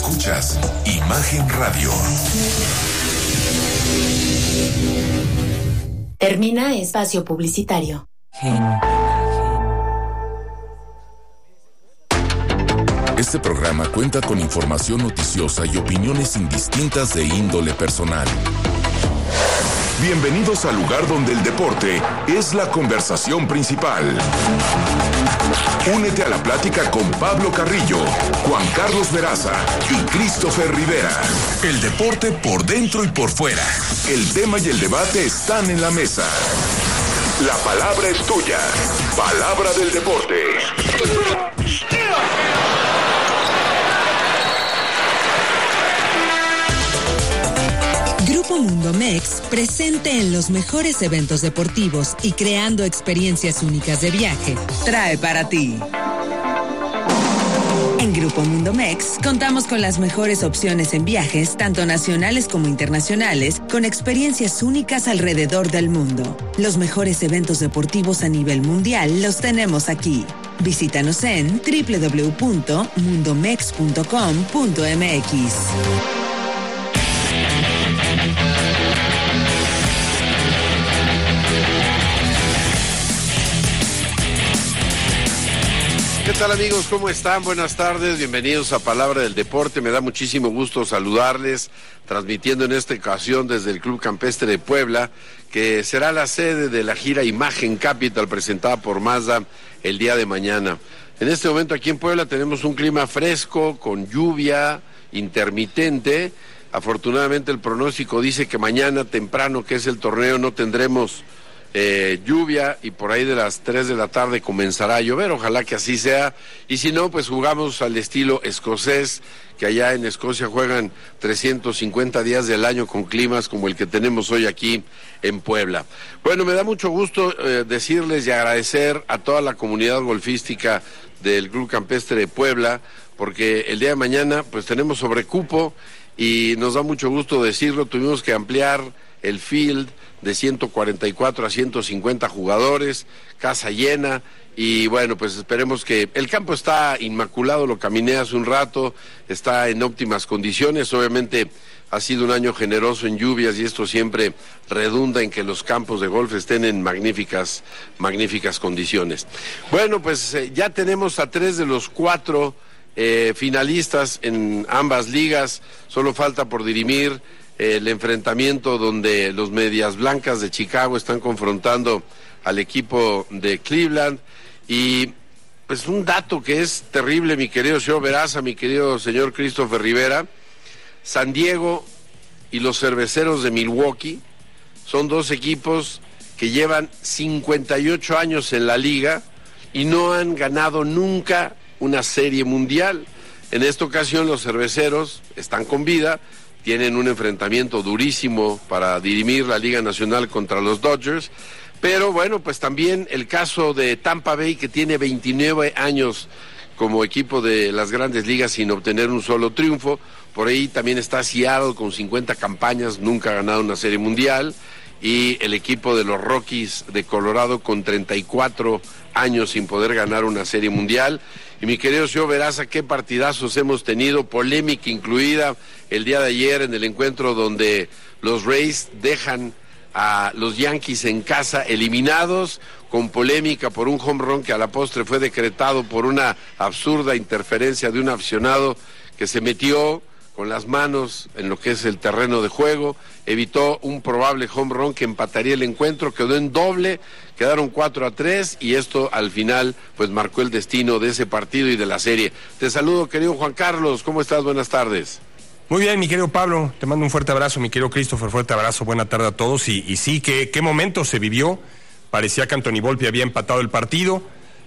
Escuchas Imagen Radio. Termina espacio publicitario. Este programa cuenta con información noticiosa y opiniones indistintas de índole personal. Bienvenidos al lugar donde el deporte es la conversación principal. Únete a la plática con Pablo Carrillo, Juan Carlos Veraza y Christopher Rivera. El deporte por dentro y por fuera. El tema y el debate están en la mesa. La palabra es tuya. Palabra del deporte. Grupo Mundo Mex, presente en los mejores eventos deportivos y creando experiencias únicas de viaje, trae para ti. En Grupo Mundo Mex contamos con las mejores opciones en viajes, tanto nacionales como internacionales, con experiencias únicas alrededor del mundo. Los mejores eventos deportivos a nivel mundial los tenemos aquí. Visítanos en www.mundomex.com.mx. ¿Qué tal, amigos? ¿Cómo están? Buenas tardes, bienvenidos a Palabra del Deporte. Me da muchísimo gusto saludarles, transmitiendo en esta ocasión desde el Club Campestre de Puebla, que será la sede de la gira Imagen Capital presentada por Mazda el día de mañana. En este momento aquí en Puebla tenemos un clima fresco, con lluvia intermitente. Afortunadamente el pronóstico dice que mañana temprano, que es el torneo, no tendremos lluvia, y por ahí de las 3 de la tarde comenzará a llover. Ojalá que así sea, y si no, pues jugamos al estilo escocés, que allá en Escocia juegan 350 días del año con climas como el que tenemos hoy aquí en Puebla. Bueno, me da mucho gusto decirles y agradecer a toda la comunidad golfística del Club Campestre de Puebla, porque el día de mañana pues tenemos sobrecupo y nos da mucho gusto decirlo. Tuvimos que ampliar el field de 144 a 150 jugadores, casa llena, y bueno, pues esperemos que... El campo está inmaculado, lo caminé hace un rato, está en óptimas condiciones. Obviamente ha sido un año generoso en lluvias y esto siempre redunda en que los campos de golf estén en magníficas condiciones. Bueno, pues ya tenemos a 3 de los 4 finalistas en ambas ligas. Solo falta por dirimir el enfrentamiento donde los Medias Blancas de Chicago están confrontando al equipo de Cleveland. Y pues un dato que es terrible, mi querido señor Veraza, mi querido señor Christopher Rivera: San Diego y los Cerveceros de Milwaukee son 2 equipos que llevan 58 años en la liga y no han ganado nunca una serie mundial. En esta ocasión los Cerveceros están con vida, tienen un enfrentamiento durísimo para dirimir la Liga Nacional contra los Dodgers, pero bueno, pues también el caso de Tampa Bay, que tiene 29 años como equipo de las Grandes Ligas sin obtener un solo triunfo. Por ahí también está Seattle con 50 campañas, nunca ha ganado una serie mundial, y el equipo de los Rockies de Colorado con 34 años sin poder ganar una serie mundial. Y mi querido señor Veraza, qué partidazos hemos tenido, polémica incluida el día de ayer en el encuentro donde los Rays dejan a los Yankees en casa eliminados, con polémica por un home run que a la postre fue decretado por una absurda interferencia de un aficionado que se metió con las manos en lo que es el terreno de juego, evitó un probable home run que empataría el encuentro. Quedó en doble, quedaron 4-3, y esto al final pues marcó el destino de ese partido y de la serie. Te saludo, querido Juan Carlos, ¿cómo estás? Buenas tardes. Muy bien, mi querido Pablo, te mando un fuerte abrazo. Mi querido Christopher, fuerte abrazo, buena tarde a todos. Y sí, qué momento se vivió. Parecía que Anthony Volpe había empatado el partido,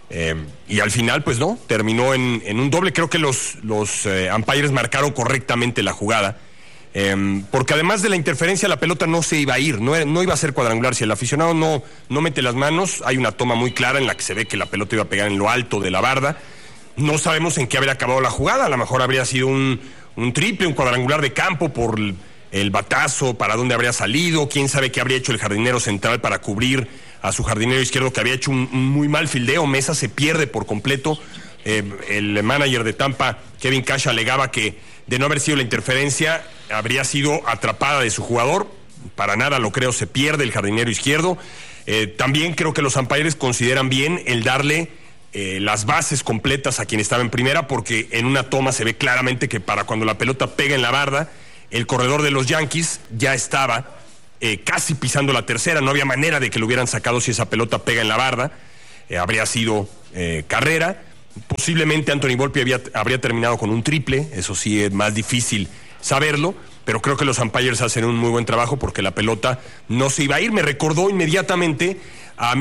y al final pues no, terminó en un doble. Creo que los umpires marcaron correctamente la jugada, porque además de la interferencia la pelota no se iba a ir, no iba a ser cuadrangular. Si el aficionado no mete las manos, hay una toma muy clara en la que se ve que la pelota iba a pegar en lo alto de la barda. No sabemos en qué habría acabado la jugada. A lo mejor habría sido un triple, un cuadrangular de campo por el batazo, para dónde habría salido. Quién sabe qué habría hecho el jardinero central para cubrir a su jardinero izquierdo, que había hecho un muy mal fildeo. Mesa se pierde por completo El manager de Tampa, Kevin Cash, alegaba que de no haber sido la interferencia, habría sido atrapada de su jugador. Para nada lo creo, se pierde el jardinero izquierdo. También creo que los umpires consideran bien el darle las bases completas a quien estaba en primera, porque en una toma se ve claramente que para cuando la pelota pega en la barda, el corredor de los Yankees ya estaba casi pisando la tercera. No había manera de que lo hubieran sacado si esa pelota pega en la barda. Habría sido carrera. Posiblemente Anthony Volpe habría terminado con un triple. Eso sí es más difícil saberlo, pero creo que los umpires hacen un muy buen trabajo porque la pelota no se iba a ir. Me recordó inmediatamente a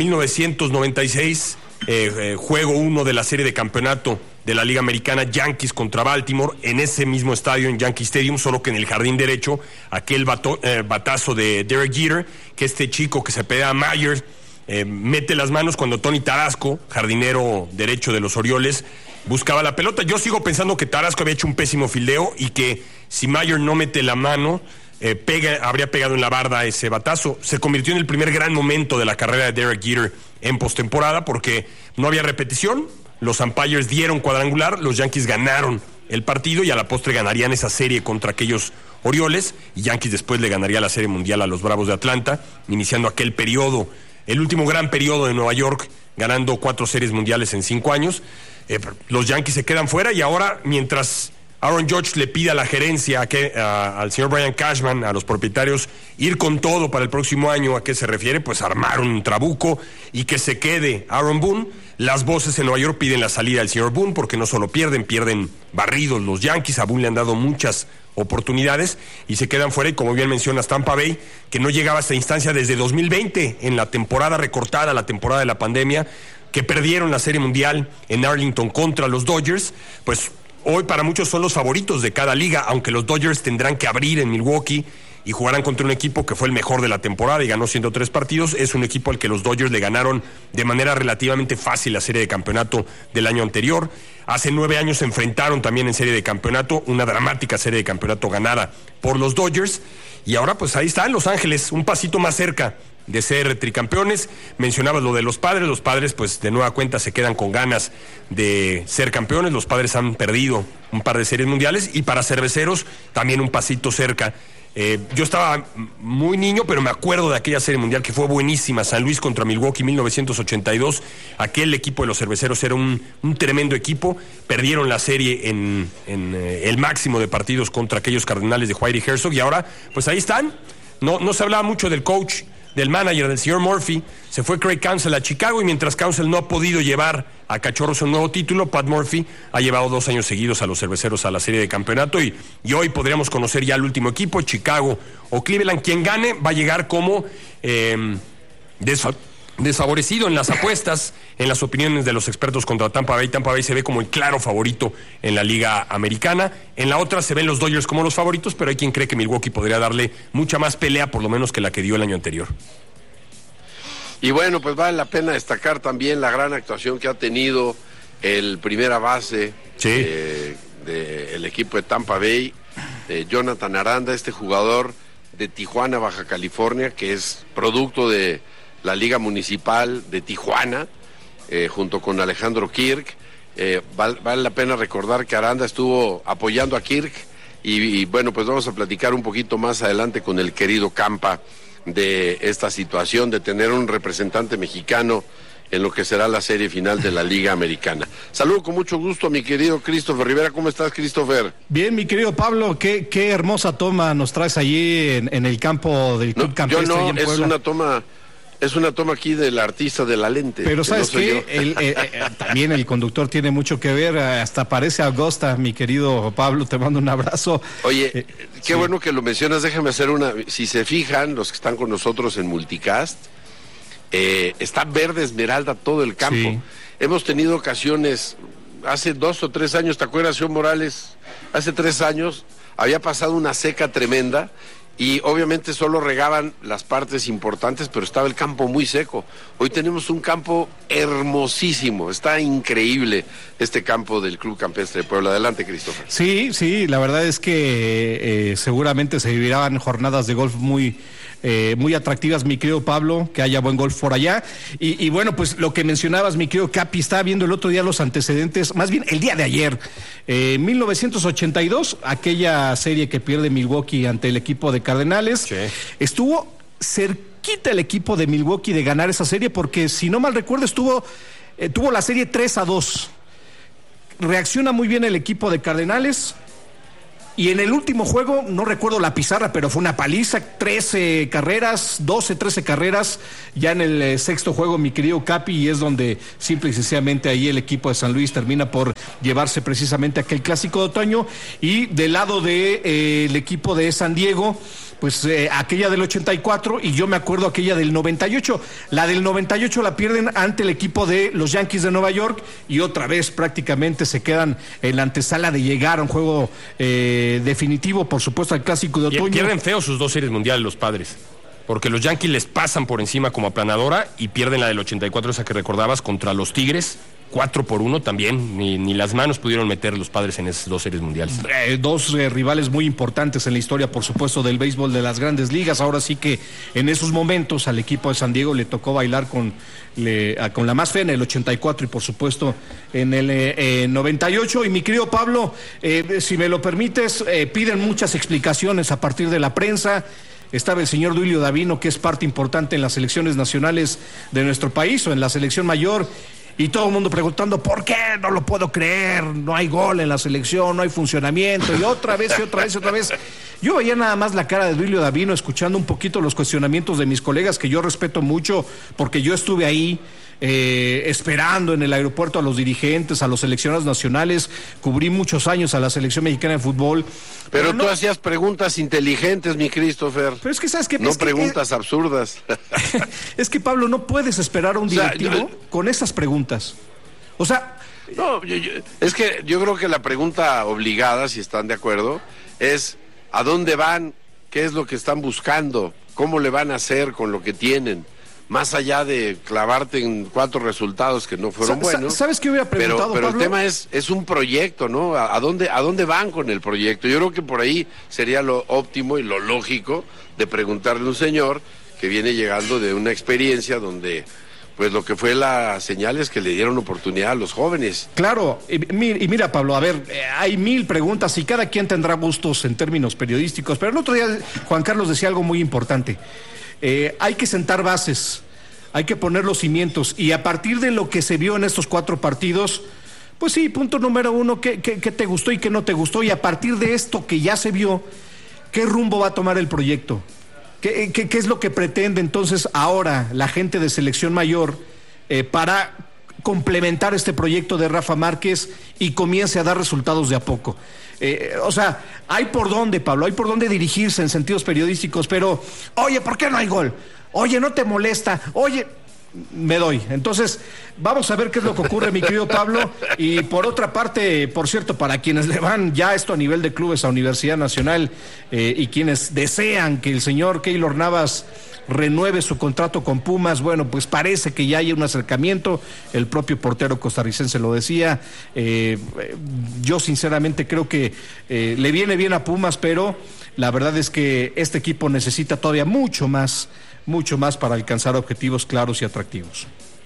1996, juego 1 de la serie de campeonato de la Liga Americana, Yankees contra Baltimore, en ese mismo estadio, en Yankee Stadium, solo que en el jardín derecho, aquel batazo de Derek Jeter, que este chico que se pega a Myers, mete las manos cuando Tony Tarasco, jardinero derecho de los Orioles, buscaba la pelota. Yo sigo pensando que Tarasco había hecho un pésimo fildeo y que si Myers no mete la mano, habría pegado en la barda ese batazo. Se convirtió en el primer gran momento de la carrera de Derek Jeter en postemporada porque no había repetición. Los umpires dieron cuadrangular, los Yankees ganaron el partido y a la postre ganarían esa serie contra aquellos Orioles, y Yankees después le ganaría la Serie Mundial a los Bravos de Atlanta, iniciando aquel periodo, el último gran periodo de Nueva York, ganando 4 series mundiales en 5 años. Los Yankees se quedan fuera y ahora, mientras Aaron Judge le pide a la gerencia, al señor Brian Cashman, a los propietarios, ir con todo para el próximo año, ¿a qué se refiere? Pues armar un trabuco y que se quede Aaron Boone. Las voces en Nueva York piden la salida del señor Boone porque no solo pierden barridos los Yankees. A Boone le han dado muchas oportunidades y se quedan fuera. Y como bien mencionas, Tampa Bay, que no llegaba a esta instancia desde 2020, en la temporada recortada, la temporada de la pandemia, que perdieron la Serie Mundial en Arlington contra los Dodgers, pues hoy para muchos son los favoritos de cada liga, aunque los Dodgers tendrán que abrir en Milwaukee y jugarán contra un equipo que fue el mejor de la temporada y ganó 103 partidos. Es un equipo al que los Dodgers le ganaron de manera relativamente fácil la serie de campeonato del año anterior. Hace 9 años se enfrentaron también en serie de campeonato, una dramática serie de campeonato ganada por los Dodgers. Y ahora pues ahí están Los Ángeles, un pasito más cerca de ser tricampeones. Mencionabas lo de los Padres pues de nueva cuenta se quedan con ganas de ser campeones. Los Padres han perdido un par de series mundiales y para Cerveceros también un pasito cerca. Yo estaba muy niño, pero me acuerdo de aquella serie mundial que fue buenísima, San Luis contra Milwaukee 1982. Aquel equipo de los Cerveceros era un tremendo equipo. Perdieron la serie en el máximo de partidos contra aquellos Cardenales de Whitey Herzog y ahora pues ahí están. No se hablaba mucho del coach, del manager, del señor Murphy. Se fue Craig Counsell a Chicago y mientras Counsell no ha podido llevar a Cachorros un nuevo título, Pat Murphy ha llevado 2 años seguidos a los Cerveceros a la serie de campeonato y hoy podríamos conocer ya el último equipo, Chicago o Cleveland. Quien gane va a llegar como desfavorecido en las apuestas, en las opiniones de los expertos contra Tampa Bay. Tampa Bay se ve como el claro favorito en la Liga Americana. En la otra se ven los Dodgers como los favoritos, pero hay quien cree que Milwaukee podría darle mucha más pelea, por lo menos que la que dio el año anterior. Y bueno, pues vale la pena destacar también la gran actuación que ha tenido el primera base del equipo de Tampa Bay, Jonathan Aranda, este jugador de Tijuana, Baja California, que es producto de la Liga Municipal de Tijuana, junto con Alejandro Kirk. Vale la pena recordar que Aranda estuvo apoyando a Kirk y bueno, pues vamos a platicar un poquito más adelante con el querido Campa de esta situación de tener un representante mexicano en lo que será la serie final de la Liga Americana. Saludo con mucho gusto a mi querido Christopher Rivera. ¿Cómo estás, Christopher? Bien, mi querido Pablo, qué hermosa toma nos traes allí en el campo del Club Campestre. Yo no, es una toma aquí del artista de la lente. Pero ¿sabes qué? También el conductor tiene mucho que ver, hasta parece Augusta, mi querido Pablo, te mando un abrazo. Oye, qué bueno que lo mencionas, déjame hacer si se fijan, los que están con nosotros en Multicast, está verde esmeralda todo el campo. Sí. Hemos tenido ocasiones, hace 2 o 3 años, ¿te acuerdas, Sean Morales? Hace 3 años había pasado una seca tremenda y obviamente solo regaban las partes importantes, pero estaba el campo muy seco. Hoy tenemos un campo hermosísimo, está increíble este campo del Club Campestre de Puebla. Adelante, Christopher. Sí, la verdad es que seguramente se vivirán jornadas de golf muy atractivas, mi querido Pablo, que haya buen golf por allá. Y bueno, pues lo que mencionabas, mi querido Capi, estaba viendo el otro día los antecedentes, más bien el día de ayer, 1982, aquella serie que pierde Milwaukee ante el equipo de Cardenales, sí. Estuvo cerquita el equipo de Milwaukee de ganar esa serie, porque si no mal recuerdo tuvo la serie 3-2. Reacciona muy bien el equipo de Cardenales. Y en el último juego, no recuerdo la pizarra, pero fue una paliza, 13 carreras, ya en el sexto juego, mi querido Capi, y es donde simple y sencillamente ahí el equipo de San Luis termina por llevarse precisamente aquel clásico de otoño. Y del lado de el equipo de San Diego, pues aquella del 84, y yo me acuerdo aquella del 98. La del 98 la pierden ante el equipo de los Yankees de Nueva York, y otra vez prácticamente se quedan en la antesala de llegar a un juego definitivo, por supuesto, al clásico de otoño. Y pierden feo sus dos series mundiales los Padres, porque los Yankees les pasan por encima como aplanadora y pierden la del 84, esa que recordabas, contra los Tigres. 4-1 también, ni las manos pudieron meter los Padres en esas dos series mundiales. Dos rivales muy importantes en la historia, por supuesto, del béisbol de las grandes ligas. Ahora sí que en esos momentos al equipo de San Diego le tocó bailar con la más fea en el 84 y por supuesto en el 98. Y mi querido Pablo, si me lo permites, piden muchas explicaciones a partir de la prensa. Estaba el señor Duilio Davino, que es parte importante en las selecciones nacionales de nuestro país o en la selección mayor. Y todo el mundo preguntando, ¿por qué? No lo puedo creer, no hay gol en la selección, no hay funcionamiento, y otra vez. Yo veía nada más la cara de Duilio Davino, escuchando un poquito los cuestionamientos de mis colegas, que yo respeto mucho, porque yo estuve ahí, esperando en el aeropuerto a los dirigentes, a los seleccionados nacionales, cubrí muchos años a la selección mexicana de fútbol. Pero tú hacías preguntas inteligentes, mi Christopher. Pero es que, ¿sabes qué? No preguntas absurdas. Es que, Pablo, no puedes esperar a un directivo con esas preguntas. O sea... No, es que yo creo que la pregunta obligada, si están de acuerdo, es ¿a dónde van? ¿Qué es lo que están buscando? ¿Cómo le van a hacer con lo que tienen? Más allá de clavarte en 4 resultados que no fueron buenos. ¿Sabes qué hubiera preguntado, pero Pablo? el tema es un proyecto, ¿no? ¿A dónde van con el proyecto? Yo creo que por ahí sería lo óptimo y lo lógico de preguntarle a un señor que viene llegando de una experiencia donde, pues lo que fue la señal es que le dieron oportunidad a los jóvenes. Claro, y mira, Pablo, a ver, hay 1000 preguntas y cada quien tendrá gustos en términos periodísticos, pero el otro día Juan Carlos decía algo muy importante. Hay que sentar bases, hay que poner los cimientos, y a partir de lo que se vio en estos 4 partidos, pues sí, punto número 1, ¿qué te gustó y qué no te gustó? Y a partir de esto que ya se vio, ¿qué rumbo va a tomar el proyecto? ¿Qué es lo que pretende entonces ahora la gente de selección mayor para complementar este proyecto de Rafa Márquez y comience a dar resultados de a poco? O sea, hay por dónde, Pablo, hay por dónde dirigirse en sentidos periodísticos, pero, oye, ¿por qué no hay gol? Oye, ¿no te molesta? Oye, me doy. Entonces, vamos a ver qué es lo que ocurre, mi querido Pablo. Y por otra parte, por cierto, para quienes le van ya esto a nivel de clubes a Universidad Nacional y quienes desean que el señor Keylor Navas renueve su contrato con Pumas, bueno, pues parece que ya hay un acercamiento. El propio portero costarricense lo decía. Yo sinceramente creo que le viene bien a Pumas, pero la verdad es que este equipo necesita todavía mucho más para alcanzar objetivos claros y atractivos.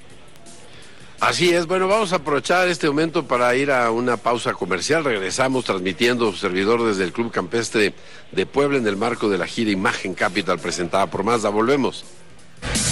Así es. Bueno, vamos a aprovechar este momento para ir a una pausa comercial. Regresamos transmitiendo su servidor desde el Club Campestre de Puebla en el marco de la gira Imagen Capital presentada por Mazda. Volvemos.